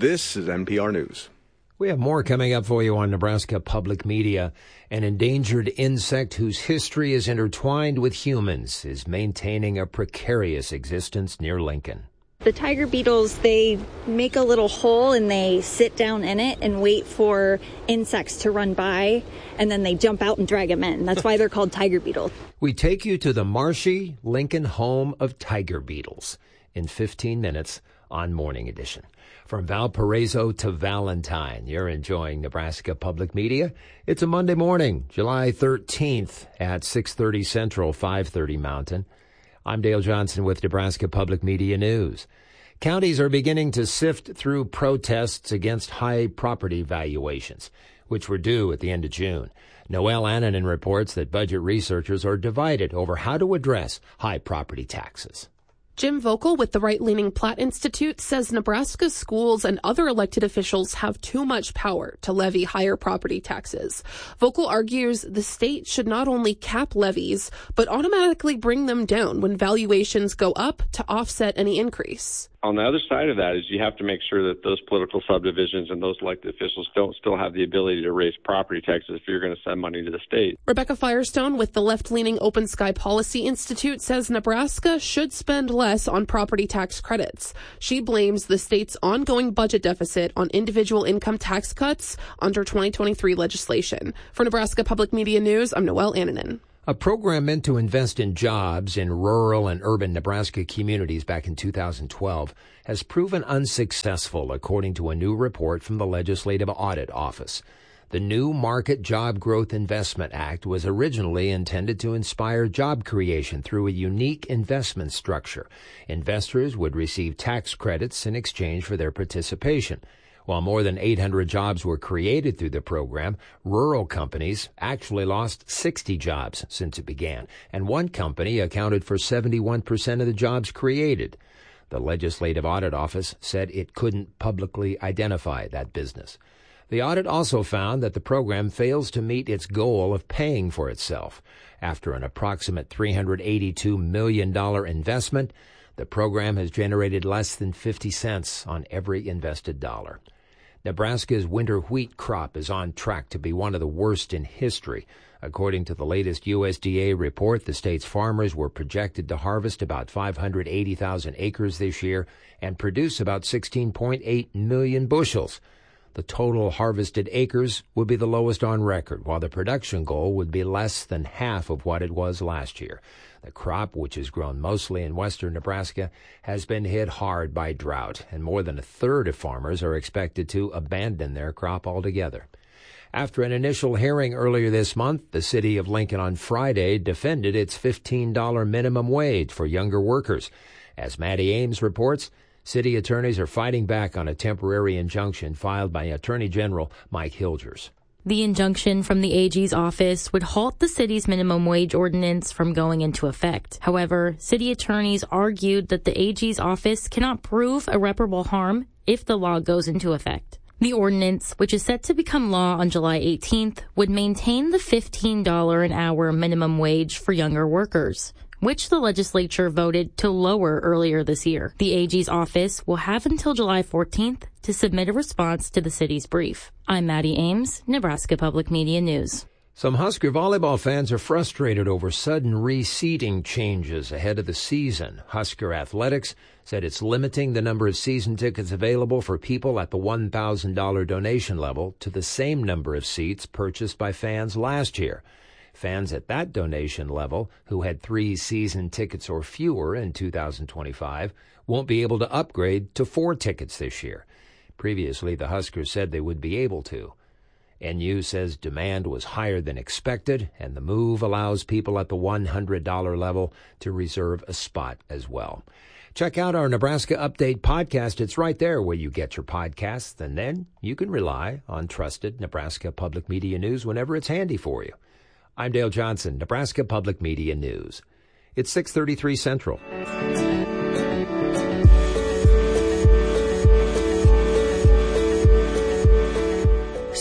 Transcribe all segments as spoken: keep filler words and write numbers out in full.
This is N P R News. We have more coming up for you on Nebraska Public Media. An endangered insect whose history is intertwined with humans is maintaining a precarious existence near Lincoln. The tiger beetles, they make a little hole and they sit down in it and wait for insects to run by, and then they jump out and drag them in. That's why they're called tiger beetles. We take you to the marshy Lincoln home of tiger beetles in fifteen minutes on Morning Edition. From Valparaiso to Valentine, you're enjoying Nebraska Public Media. It's a Monday morning, July thirteenth at six thirty Central, five thirty Mountain. I'm Dale Johnson with Nebraska Public Media News. Counties are beginning to sift through protests against high property valuations, which were due at the end of June. Noelle Annanen reports that budget researchers are divided over how to address high property taxes. Jim Vogel with the right-leaning Platt Institute says Nebraska's schools and other elected officials have too much power to levy higher property taxes. Vogel argues the state should not only cap levies, but automatically bring them down when valuations go up to offset any increase. On the other side of that is you have to make sure that those political subdivisions and those elected officials don't still have the ability to raise property taxes if you're going to send money to the state. Rebecca Firestone with the left-leaning Open Sky Policy Institute says Nebraska should spend less on property tax credits. She blames the state's ongoing budget deficit on individual income tax cuts under twenty twenty-three legislation. For Nebraska Public Media News, I'm Noelle Annanen. A program meant to invest in jobs in rural and urban Nebraska communities back in two thousand twelve has proven unsuccessful, according to a new report from the Legislative Audit Office. The new Market Job Growth Investment Act was originally intended to inspire job creation through a unique investment structure. Investors would receive tax credits in exchange for their participation. While more than eight hundred jobs were created through the program, rural companies actually lost sixty jobs since it began, and one company accounted for seventy-one percent of the jobs created. The Legislative Audit Office said it couldn't publicly identify that business. The audit also found that the program fails to meet its goal of paying for itself. After an approximate three hundred eighty-two million dollars investment, the program has generated less than fifty cents on every invested dollar. Nebraska's winter wheat crop is on track to be one of the worst in history. According to the latest U S D A report, the state's farmers were projected to harvest about five hundred eighty thousand acres this year and produce about sixteen point eight million bushels. The total harvested acres would be the lowest on record, while the production goal would be less than half of what it was last year. The crop, which is grown mostly in western Nebraska, has been hit hard by drought, and more than a third of farmers are expected to abandon their crop altogether. After an initial hearing earlier this month, the city of Lincoln on Friday defended its fifteen dollars minimum wage for younger workers. As Maddie Ames reports, city attorneys are fighting back on a temporary injunction filed by Attorney General Mike Hilgers. The injunction from the A G's office would halt the city's minimum wage ordinance from going into effect. However, city attorneys argued that the A G's office cannot prove irreparable harm if the law goes into effect. The ordinance, which is set to become law on July eighteenth, would maintain the fifteen dollars an hour minimum wage for younger workers, which the legislature voted to lower earlier this year. The A G's office will have until July fourteenth to submit a response to the city's brief. I'm Maddie Ames, Nebraska Public Media News. Some Husker volleyball fans are frustrated over sudden reseating changes ahead of the season. Husker Athletics said it's limiting the number of season tickets available for people at the one thousand dollars donation level to the same number of seats purchased by fans last year. Fans at that donation level who had three season tickets or fewer in two thousand twenty-five won't be able to upgrade to four tickets this year. Previously, the Huskers said they would be able to. N U says demand was higher than expected, and the move allows people at the one hundred dollars level to reserve a spot as well. Check out our Nebraska Update podcast. It's right there where you get your podcasts, and then you can rely on trusted Nebraska Public Media News whenever it's handy for you. I'm Dale Johnson, Nebraska Public Media News. It's six thirty-three Central.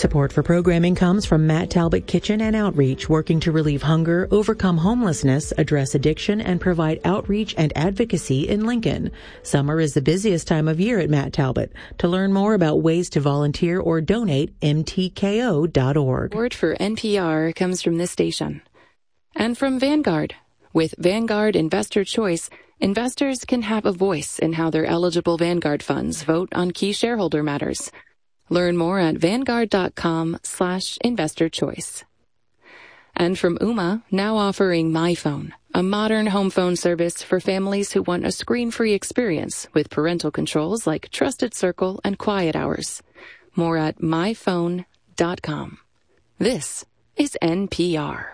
Support for programming comes from Matt Talbot Kitchen and Outreach, working to relieve hunger, overcome homelessness, address addiction, and provide outreach and advocacy in Lincoln. Summer is the busiest time of year at Matt Talbot. To learn more about ways to volunteer or donate, m t k o dot org. Support for N P R comes from this station and from Vanguard. With Vanguard Investor Choice, investors can have a voice in how their eligible Vanguard funds vote on key shareholder matters. Learn more at vanguard.com slash investor choice. And from Ooma, now offering MyPhone, a modern home phone service for families who want a screen-free experience with parental controls like Trusted Circle and Quiet Hours. More at my phone dot com. This is N P R.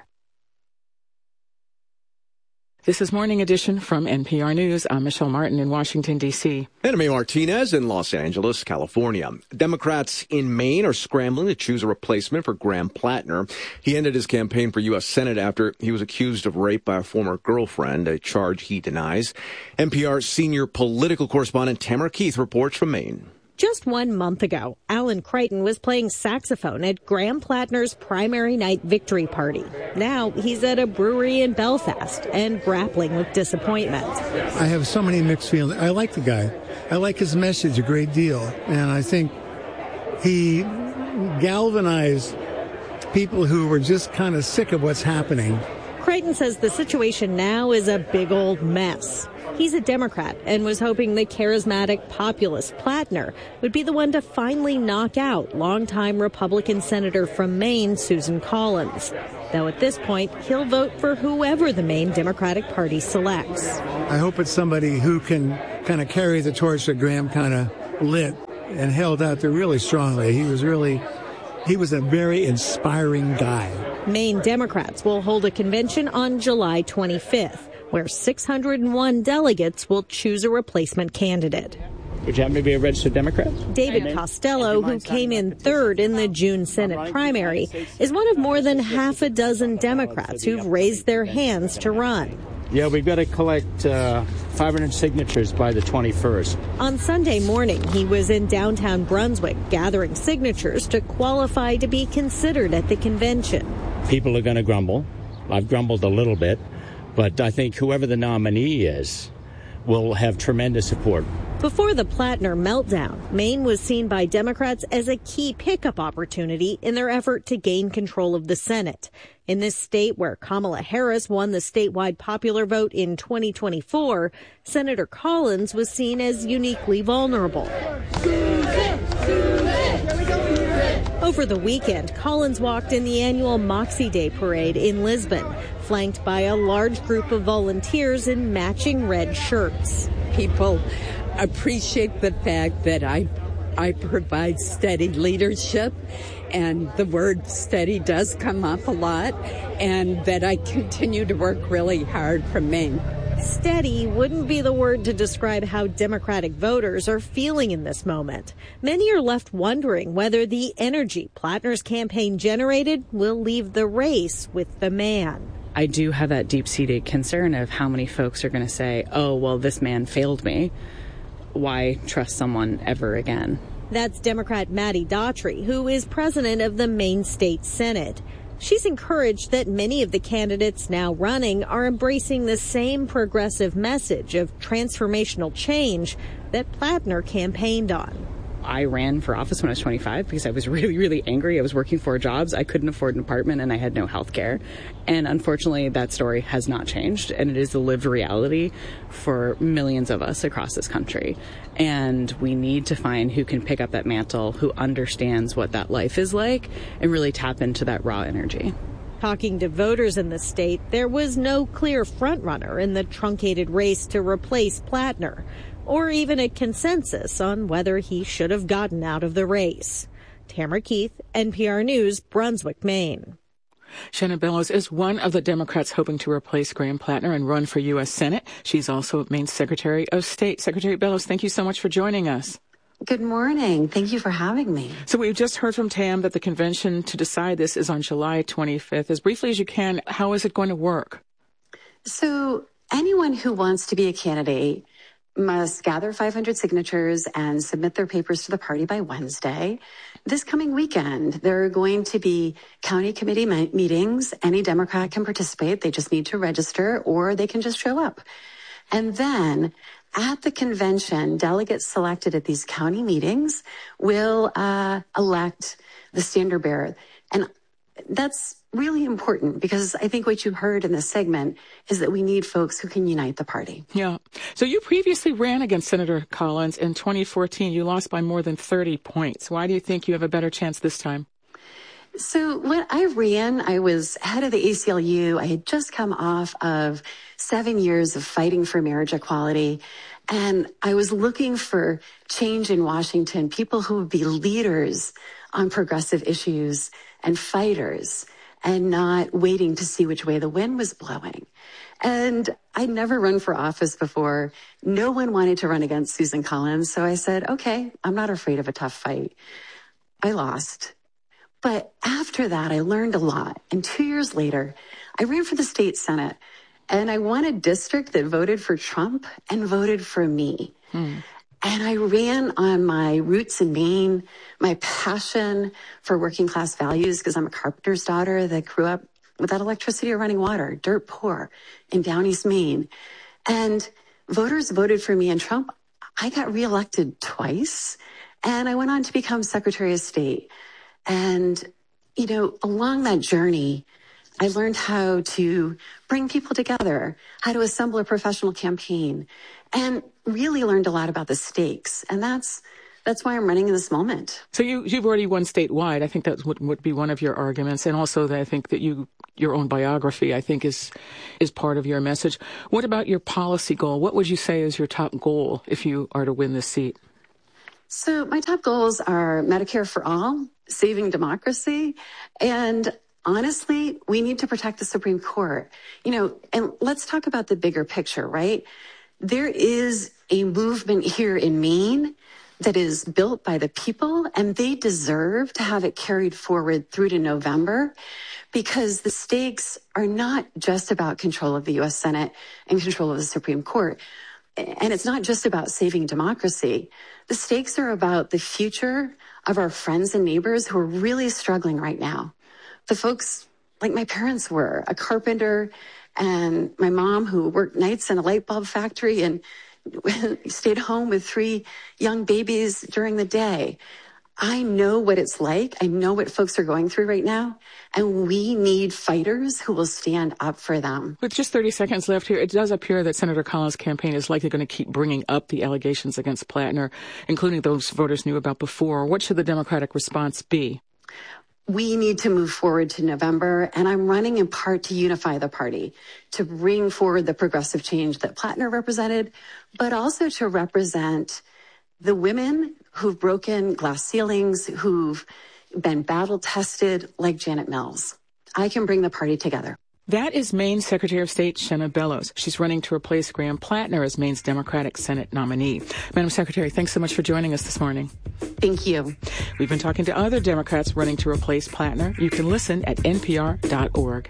This is Morning Edition from N P R News. I'm Michelle Martin in Washington, D C. Anime Martinez in Los Angeles, California. Democrats in Maine are scrambling to choose a replacement for Graham Plattner. He ended his campaign for U S Senate after he was accused of rape by a former girlfriend, a charge he denies. N P R senior political correspondent Tamara Keith reports from Maine. Just one month ago, Alan Creighton was playing saxophone at Graham Plattner's primary night victory party. Now he's at a brewery in Belfast and grappling with disappointment. I have so many mixed feelings. I like the guy. I like his message a great deal. And I think he galvanized people who were just kind of sick of what's happening. Creighton says the situation now is a big old mess. He's a Democrat and was hoping the charismatic populist Plattner would be the one to finally knock out longtime Republican Senator from Maine, Susan Collins. Though at this point, he'll vote for whoever the Maine Democratic Party selects. I hope it's somebody who can kind of carry the torch that Graham kind of lit and held out there really strongly. He was really, he was a very inspiring guy. Maine Democrats will hold a convention on July twenty-fifth. Where six hundred one delegates will choose a replacement candidate. Would you happen to be a registered Democrat? David Costello, who came in third in the June Senate primary, is one of more than half a dozen Democrats who've raised their hands to run. Yeah, we've got to collect uh, five hundred signatures by the twenty-first. On Sunday morning, he was in downtown Brunswick gathering signatures to qualify to be considered at the convention. People are going to grumble. I've grumbled a little bit. But I think whoever the nominee is will have tremendous support. Before the Plattner meltdown, Maine was seen by Democrats as a key pickup opportunity in their effort to gain control of the Senate. In this state where Kamala Harris won the statewide popular vote in twenty twenty-four, Senator Collins was seen as uniquely vulnerable. Over the weekend, Collins walked in the annual Moxie Day parade in Lisbon, flanked by a large group of volunteers in matching red shirts. People appreciate the fact that I, I provide steady leadership, and the word steady does come up a lot, and that I continue to work really hard for Maine. Steady wouldn't be the word to describe how Democratic voters are feeling in this moment. Many are left wondering whether the energy Plattner's campaign generated will leave the race with the man. I do have that deep-seated concern of how many folks are going to say, oh, well, this man failed me. Why trust someone ever again? That's Democrat Maddie Daughtry, who is president of the Maine State Senate. She's encouraged that many of the candidates now running are embracing the same progressive message of transformational change that Plattner campaigned on. I ran for office when I was twenty-five because I was really, really angry. I was working four jobs. I couldn't afford an apartment and I had no health care. And unfortunately, that story has not changed. And it is a lived reality for millions of us across this country. And we need to find who can pick up that mantle, who understands what that life is like, and really tap into that raw energy. Talking to voters in the state, there was no clear frontrunner in the truncated race to replace Plattner, or even a consensus on whether he should have gotten out of the race. Tamara Keith, N P R News, Brunswick, Maine. Shannon Bellows is one of the Democrats hoping to replace Graham Plattner and run for U S Senate. She's also Maine's Secretary of State. Secretary Bellows, thank you so much for joining us. Good morning. Thank you for having me. So we've just heard from Tam that the convention to decide this is on July twenty-fifth. As briefly as you can, how is it going to work? So anyone who wants to be a candidate must gather five hundred signatures and submit their papers to the party by Wednesday. This coming weekend, there are going to be county committee me- meetings. Any Democrat can participate. They just need to register, or they can just show up. And then at the convention, delegates selected at these county meetings will uh, elect the standard bearer. And that's really important, because I think what you heard in this segment is that we need folks who can unite the party. Yeah. So you previously ran against Senator Collins in twenty fourteen. You lost by more than thirty points. Why do you think you have a better chance this time? So when I ran, I was head of the A C L U. I had just come off of seven years of fighting for marriage equality. And I was looking for change in Washington, people who would be leaders on progressive issues and fighters, and not waiting to see which way the wind was blowing. And I'd never run for office before. No one wanted to run against Susan Collins. So I said, okay, I'm not afraid of a tough fight. I lost. But after that, I learned a lot. And two years later, I ran for the state Senate. And I won a district that voted for Trump and voted for me. Hmm. And I ran on my roots in Maine, my passion for working class values, because I'm a carpenter's daughter that grew up without electricity or running water, dirt poor in Down East Maine. And voters voted for me and Trump. I got reelected twice, and I went on to become Secretary of State. And, you know, along that journey, I learned how to bring people together, how to assemble a professional campaign, and really learned a lot about the stakes. And that's that's why I'm running in this moment. So you, you've already won statewide. I think that would, would be one of your arguments. And also that I think that you your own biography, I think, is is part of your message. What about your policy goal? What would you say is your top goal if you are to win this seat? So my top goals are Medicare for all, saving democracy, and honestly, we need to protect the Supreme Court. You know, and let's talk about the bigger picture, right? There is a movement here in Maine that is built by the people, and they deserve to have it carried forward through to November, because the stakes are not just about control of the U S Senate and control of the Supreme Court. And it's not just about saving democracy. The stakes are about the future of our friends and neighbors who are really struggling right now. The folks like my parents were, a carpenter, and my mom who worked nights in a light bulb factory and stayed home with three young babies during the day. I know what it's like. I know what folks are going through right now. And we need fighters who will stand up for them. With just thirty seconds left here, it does appear that Senator Collins' campaign is likely going to keep bringing up the allegations against Plattner, including those voters knew about before. What should the Democratic response be? We need to move forward to November, and I'm running in part to unify the party, to bring forward the progressive change that Plattner represented, but also to represent the women who've broken glass ceilings, who've been battle tested, like Janet Mills. I can bring the party together. That is Maine Secretary of State Shenna Bellows. She's running to replace Graham Plattner as Maine's Democratic Senate nominee. Madam Secretary, thanks so much for joining us this morning. Thank you. We've been talking to other Democrats running to replace Plattner. You can listen at N P R dot org.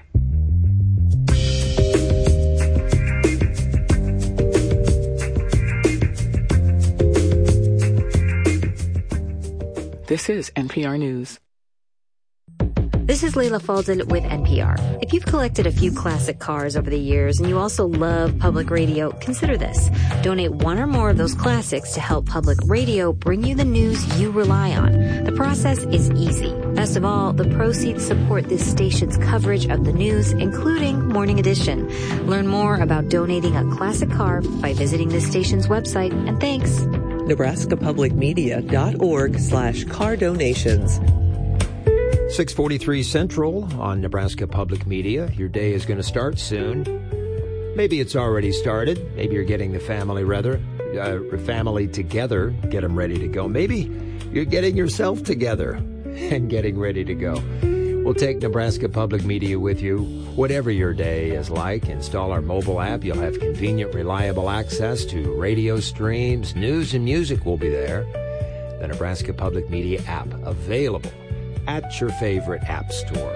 This is N P R News. This is Leila Fadel with N P R. If you've collected a few classic cars over the years and you also love public radio, consider this. Donate one or more of those classics to help public radio bring you the news you rely on. The process is easy. Best of all, the proceeds support this station's coverage of the news, including Morning Edition. Learn more about donating a classic car by visiting this station's website. And thanks. Nebraska Public Media dot org slash car donations. six forty-three Central on Nebraska Public Media. Your day is going to start soon. Maybe it's already started. Maybe you're getting the family rather, uh, family together, get them ready to go. Maybe you're getting yourself together and getting ready to go. We'll take Nebraska Public Media with you, whatever your day is like. Install our mobile app. You'll have convenient, reliable access to radio streams. News and music will be there. The Nebraska Public Media app, available at your favorite app store.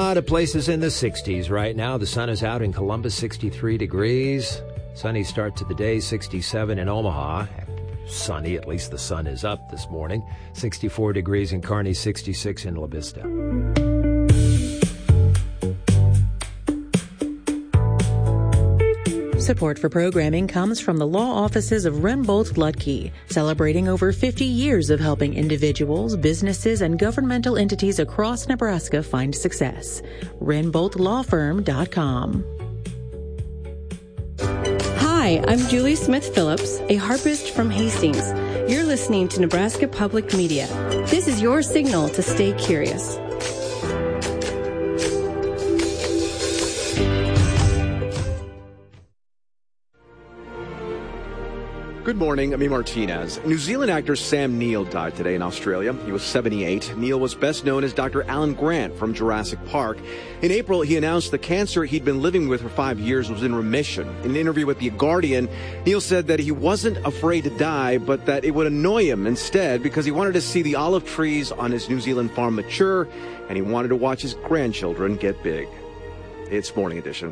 lot of places in the sixties right now. The sun is out in Columbus, sixty-three degrees. Sunny start to the day, sixty-seven in Omaha. Sunny, at least the sun is up this morning. sixty-four degrees in Kearney, sixty-six in La Vista. Support for programming comes from the law offices of Rembolt Lutke, celebrating over fifty years of helping individuals, businesses, and governmental entities across Nebraska find success. Rembolt Law Firm dot com. Hi, I'm Julie Smith Phillips, a harpist from Hastings. You're listening to Nebraska Public Media. This is your signal to stay curious. Good morning, I'm E. Martinez. New Zealand actor Sam Neill died today in Australia. He was seventy-eight. Neill was best known as Doctor Alan Grant from Jurassic Park. In April, he announced the cancer he'd been living with for five years was in remission. In an interview with The Guardian, Neill said that he wasn't afraid to die, but that it would annoy him instead because he wanted to see the olive trees on his New Zealand farm mature, and he wanted to watch his grandchildren get big. It's Morning Edition.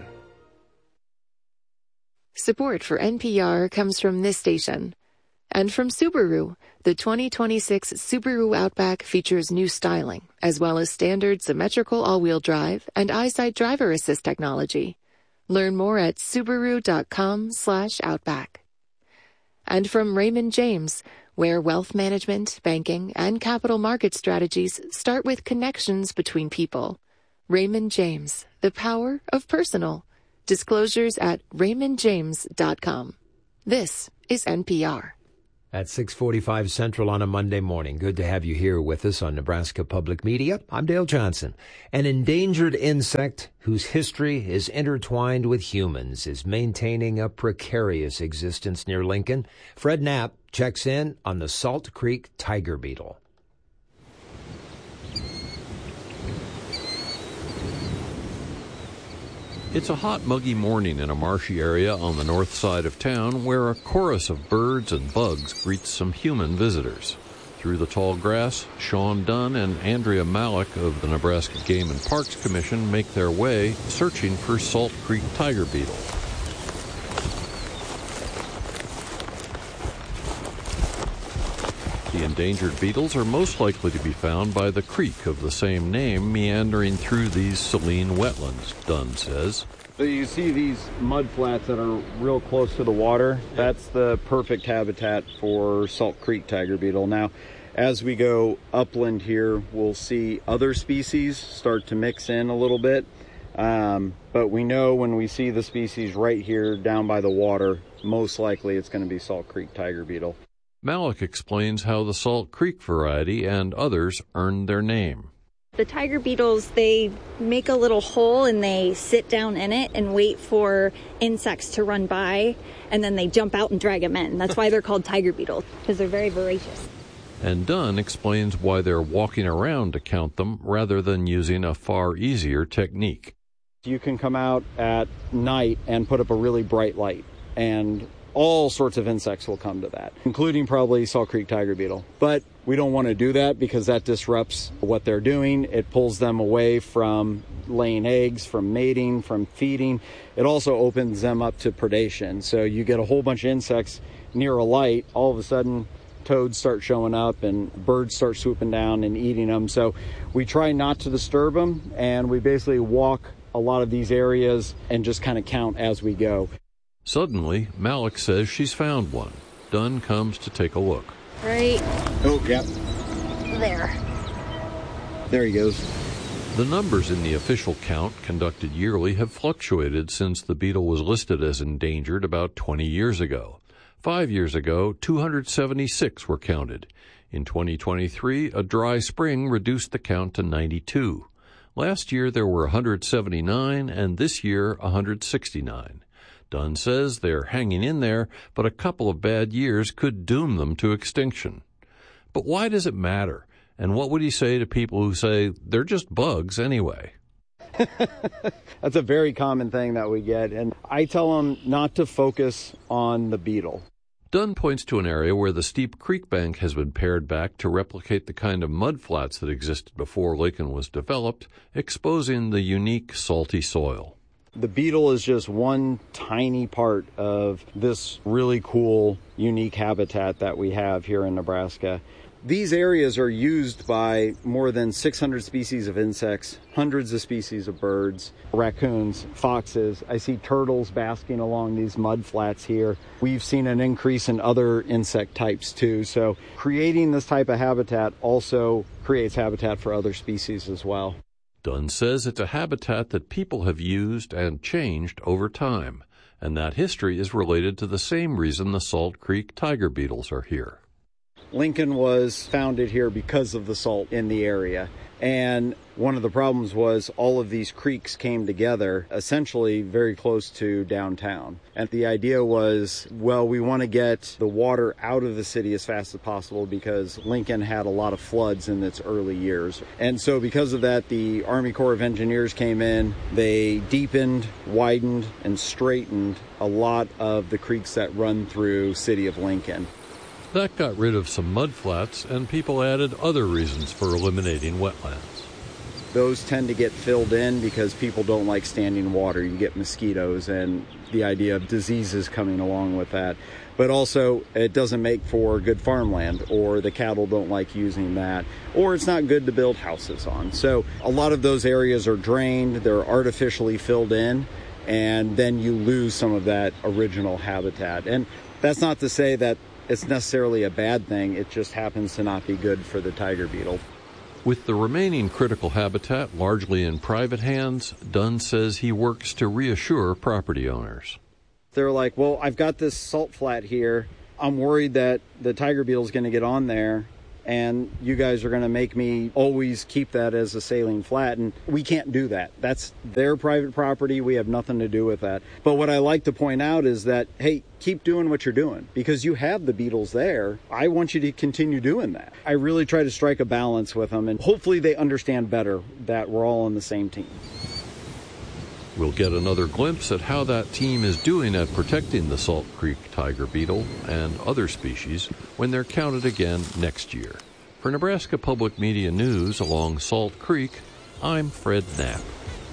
Support for N P R comes from this station. And from Subaru, the twenty twenty-six Subaru Outback features new styling, as well as standard symmetrical all-wheel drive and EyeSight driver assist technology. Learn more at Subaru.com slash Outback. And from Raymond James, where wealth management, banking, and capital market strategies start with connections between people. Raymond James, the power of personal. Disclosures at Raymond James dot com. This is N P R. At six forty-five Central on a Monday morning. Good to have you here with us on Nebraska Public Media. I'm Dale Johnson. An endangered insect whose history is intertwined with humans is maintaining a precarious existence near Lincoln. Fred Knapp checks in on the Salt Creek tiger beetle. It's a hot, muggy morning in a marshy area on the north side of town where a chorus of birds and bugs greets some human visitors. Through the tall grass, Sean Dunn and Andrea Malik of the Nebraska Game and Parks Commission make their way searching for Salt Creek tiger beetle. The endangered beetles are most likely to be found by the creek of the same name meandering through these saline wetlands, Dunn says. So you see these mud flats that are real close to the water. That's the perfect habitat for Salt Creek tiger beetle. Now, as we go upland here, we'll see other species start to mix in a little bit. Um, but we know when we see the species right here down by the water, most likely it's going to be Salt Creek tiger beetle. Malik explains how the Salt Creek variety and others earned their name. The tiger beetles, they make a little hole and they sit down in it and wait for insects to run by, and then they jump out and drag them in. That's why they're called tiger beetles, because they're very voracious. And Dunn explains why they're walking around to count them rather than using a far easier technique. You can come out at night and put up a really bright light, and all sorts of insects will come to that, including probably Salt Creek tiger beetle. But we don't want to do that because that disrupts what they're doing. It pulls them away from laying eggs, from mating, from feeding. It also opens them up to predation. So you get a whole bunch of insects near a light. All of a sudden, toads start showing up and birds start swooping down and eating them. So we try not to disturb them, and we basically walk a lot of these areas and just kind of count as we go. Suddenly, Malik says she's found one. Dunn comes to take a look. Right. Oh, yeah. There. There he goes. The numbers in the official count conducted yearly have fluctuated since the beetle was listed as endangered about twenty years ago. Five years ago, two hundred seventy-six were counted. In twenty twenty-three, a dry spring reduced the count to ninety-two. Last year, there were one hundred seventy-nine, and this year, one hundred sixty-nine. Dunn says they're hanging in there, but a couple of bad years could doom them to extinction. But why does it matter? And what would he say to people who say they're just bugs anyway? That's a very common thing that we get, and I tell them not to focus on the beetle. Dunn points to an area where the steep creek bank has been pared back to replicate the kind of mudflats that existed before Lincoln was developed, exposing the unique salty soil. The beetle is just one tiny part of this really cool, unique habitat that we have here in Nebraska. These areas are used by more than six hundred species of insects, hundreds of species of birds, raccoons, foxes. I see turtles basking along these mud flats here. We've seen an increase in other insect types too. So creating this type of habitat also creates habitat for other species as well. Dunn says it's a habitat that people have used and changed over time, and that history is related to the same reason the Salt Creek tiger beetles are here. Lincoln was founded here because of the salt in the area. And one of the problems was all of these creeks came together essentially very close to downtown. And the idea was, well, we want to get the water out of the city as fast as possible because Lincoln had a lot of floods in its early years. And so because of that, the Army Corps of Engineers came in. They deepened, widened, and straightened a lot of the creeks that run through city of Lincoln. That got rid of some mudflats, and people added other reasons for eliminating wetlands. Those tend to get filled in because people don't like standing water. You get mosquitoes and the idea of diseases coming along with that. But also, it doesn't make for good farmland, or the cattle don't like using that, or it's not good to build houses on. So a lot of those areas are drained, they're artificially filled in, and then you lose some of that original habitat. And that's not to say that it's necessarily a bad thing, it just happens to not be good for the tiger beetle. With the remaining critical habitat largely in private hands, Dunn says he works to reassure property owners. They're like, well, I've got this salt flat here. I'm worried that the tiger beetle is going to get on there, and you guys are going to make me always keep that as a saline flat, and we can't do that. That's their private property. We have nothing to do with that. But what I like to point out is that, hey, keep doing what you're doing because you have the beetles there. I want you to continue doing that. I really try to strike a balance with them, and hopefully they understand better that we're all on the same team. We'll get another glimpse at how that team is doing at protecting the Salt Creek tiger beetle and other species when they're counted again next year. For Nebraska Public Media News along Salt Creek, I'm Fred Knapp.